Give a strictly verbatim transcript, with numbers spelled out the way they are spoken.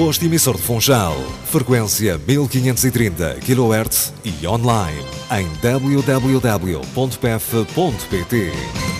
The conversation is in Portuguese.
Posto emissor de Funchal. Frequência mil quinhentos e trinta quilohertz e online em w w w ponto p e f ponto p t.